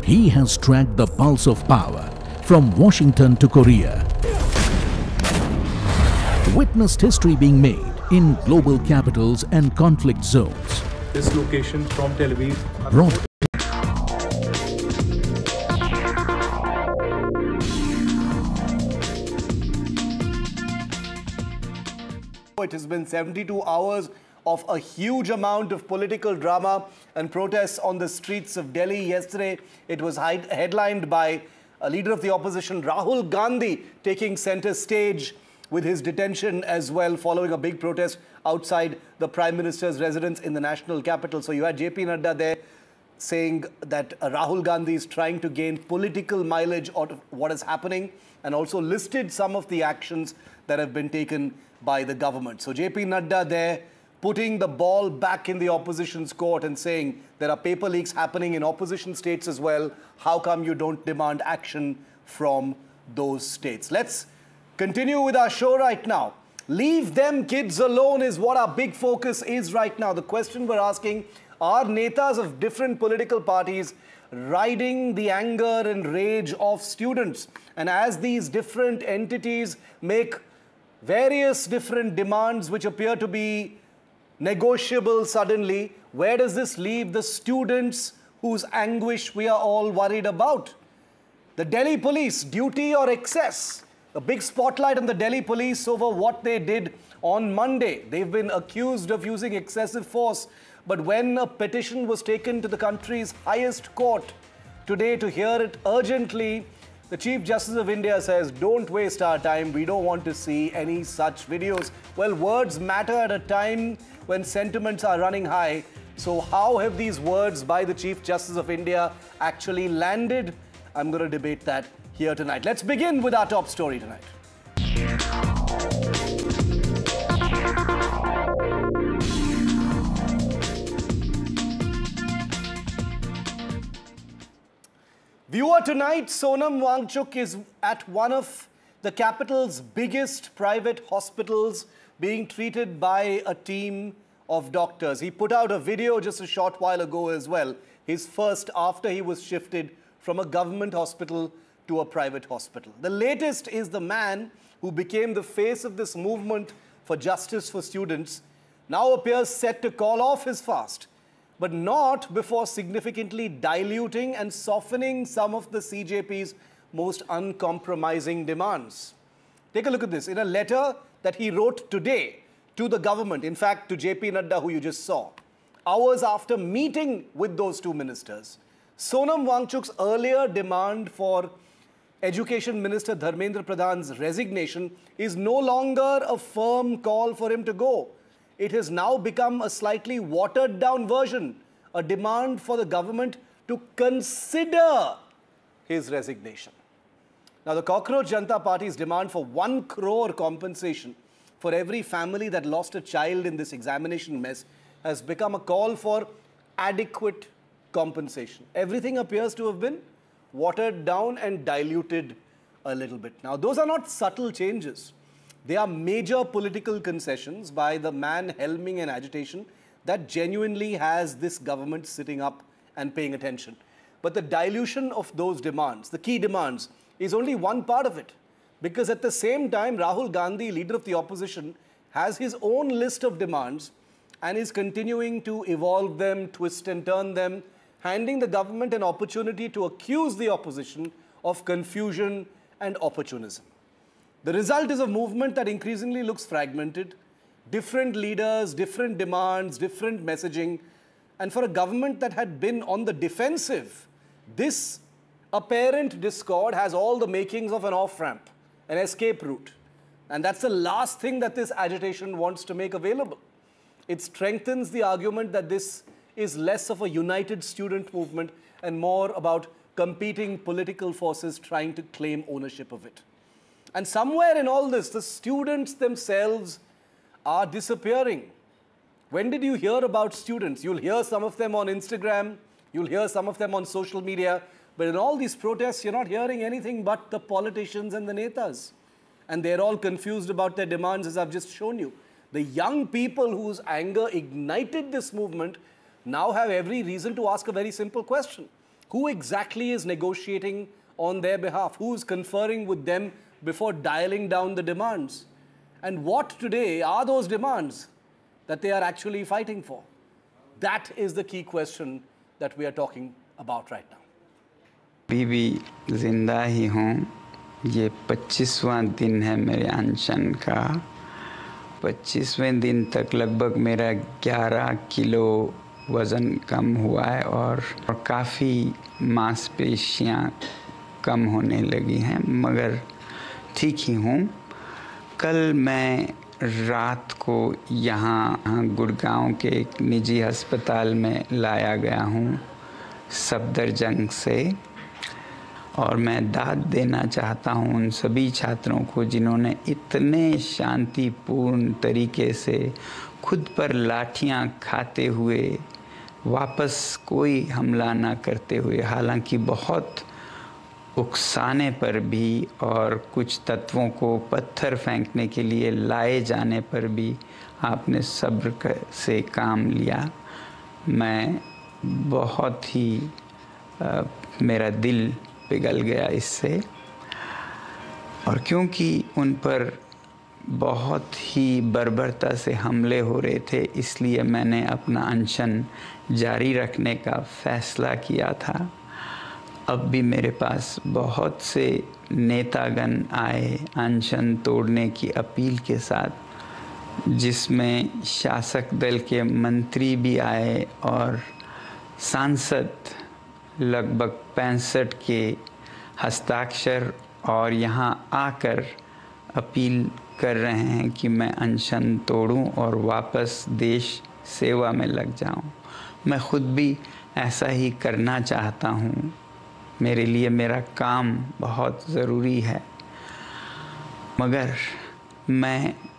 He has tracked the pulse of power from Washington to Korea. Witnessed history being made in global capitals and conflict zones. This location from Tel Aviv. Brought It has been 72 hours of a huge amount of political drama and protests on the streets of Delhi. Yesterday, it was headlined by a leader of the opposition, Rahul Gandhi, taking center stage with his detention as well, following a big protest outside the Prime Minister's residence in the national capital. So you had JP Nadda there saying that Rahul Gandhi is trying to gain political mileage out of what is happening, and also listed some of the actions that have been taken by the government. So JP Nadda there putting the ball back in the opposition's court and saying there are paper leaks happening in opposition states as well. How come you don't demand action from those states? Let's continue with our show right now. Leave them kids alone is what our big focus is right now. The question we're asking, are netas of different political parties riding the anger and rage of students? And as these different entities make various different demands which appear to be negotiable suddenly, where does this leave the students whose anguish we are all worried about? The Delhi police, duty or excess? A big spotlight on the Delhi police over what they did on Monday. They've been accused of using excessive force, but when a petition was taken to the country's highest court today to hear it urgently, the Chief Justice of India says, don't waste our time, we don't want to see any such videos. Well, words matter at a time when sentiments are running high. So how have these words by the Chief Justice of India actually landed? I'm going to debate that here tonight. Let's begin with our top story tonight. Viewer, tonight, Sonam Wangchuk is at one of the capital's biggest private hospitals being treated by a team of doctors. He put out a video just a short while ago as well, his first after he was shifted from a government hospital to a private hospital. The latest is the man who became the face of this movement for justice for students now appears set to call off his fast, but not before significantly diluting and softening some of the CJP's most uncompromising demands. Take a look at this. In a letter that he wrote today to the government, in fact, to JP Nadda, who you just saw, hours after meeting with those two ministers, Sonam Wangchuk's earlier demand for Education Minister Dharmendra Pradhan's resignation is no longer a firm call for him to go. It has now become a slightly watered down version, a demand for the government to consider his resignation. Now, the Cockroach Janata Party's demand for 1 crore compensation for every family that lost a child in this examination mess has become a call for adequate compensation. Everything appears to have been watered down and diluted a little bit. Now, those are not subtle changes. They are major political concessions by the man helming an agitation that genuinely has this government sitting up and paying attention. But the dilution of those demands, the key demands, is only one part of it. Because at the same time, Rahul Gandhi, leader of the opposition, has his own list of demands and is continuing to evolve them, twist and turn them, handing the government an opportunity to accuse the opposition of confusion and opportunism. The result is a movement that increasingly looks fragmented, different leaders, different demands, different messaging. And for a government that had been on the defensive, this apparent discord has all the makings of an off-ramp, an escape route. And that's the last thing that this agitation wants to make available. It strengthens the argument that this is less of a united student movement and more about competing political forces trying to claim ownership of it. And somewhere in all this, the students themselves are disappearing. When did you hear about students? You'll hear some of them on Instagram, you'll hear some of them on social media, but in all these protests, you're not hearing anything but the politicians and the netas. And they're all confused about their demands, as I've just shown you. The young people whose anger ignited this movement now have every reason to ask a very simple question. Who exactly is negotiating on their behalf? Who is conferring with them before dialing down the demands? And what today are those demands that they are actually fighting for? That is the key question that we are talking about right now. अभी भी जिंदा ही हूँ। ये 25वां दिन है मेरे अनशन का। 25वें दिन तक लगभग मेरा 11 किलो वज़न कम हुआ है और काफ़ी मांसपेशियाँ कम होने लगी हैं, मगर ठीक ही हूँ। कल मैं रात को यहाँ गुड़गांव के एक निजी अस्पताल में लाया गया हूँ सफदरजंग से, और मैं दाद देना चाहता हूँ उन सभी छात्रों को जिन्होंने इतने शांतिपूर्ण तरीके से खुद पर लाठियाँ खाते हुए वापस कोई हमला ना करते हुए, हालांकि बहुत उकसाने पर भी और कुछ तत्वों को पत्थर फेंकने के लिए लाए जाने पर भी आपने सब्र से काम लिया। मैं बहुत ही मेरा दिल पिघल गया इससे, और क्योंकि उन पर बहुत ही बर्बरता से हमले हो रहे थे, इसलिए मैंने अपना अनशन जारी रखने का फ़ैसला किया था। अब भी मेरे पास बहुत से नेतागण आए अनशन तोड़ने की अपील के साथ, जिसमें शासक दल के मंत्री भी आए और सांसद लगभग 65 के हस्ताक्षर और यहाँ आकर अपील कर रहे हैं कि मैं अनशन तोड़ूं और वापस देश सेवा में लग जाऊं। मैं खुद भी ऐसा ही करना चाहता हूं। मेरे लिए मेरा काम बहुत ज़रूरी है, मगर मैं